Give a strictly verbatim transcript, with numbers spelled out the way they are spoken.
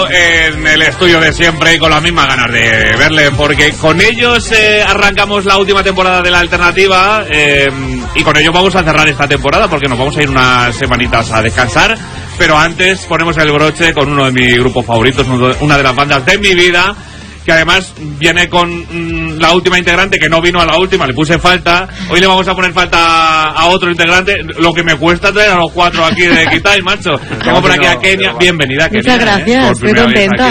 En el estudio de siempre y con las mismas ganas de verle, porque con ellos eh, arrancamos la última temporada de La Alternativa eh, y con ellos vamos a cerrar esta temporada porque nos vamos a ir unas semanitas a descansar, pero antes ponemos el broche con uno de mis grupos favoritos, una de las bandas de mi vida, que además viene con mmm, la última integrante que no vino a la última, le puse falta. Hoy le vamos a poner falta a otro integrante, lo que me cuesta traer a los cuatro aquí de Quitai, macho. Tengo por aquí a Kenia, bienvenida Kenia. Muchas gracias, eh, estoy contenta.